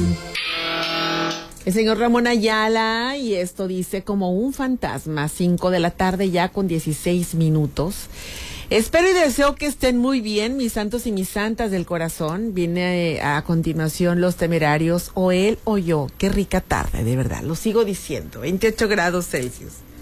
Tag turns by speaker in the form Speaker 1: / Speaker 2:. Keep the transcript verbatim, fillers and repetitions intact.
Speaker 1: El señor Ramón Ayala, y esto dice como un fantasma, cinco de la tarde ya con dieciséis minutos. Espero y deseo que estén muy bien, mis santos y mis santas del corazón. Viene a, a continuación Los Temerarios, o él o yo. Qué rica tarde, de verdad, lo sigo diciendo, veintiocho grados Celsius.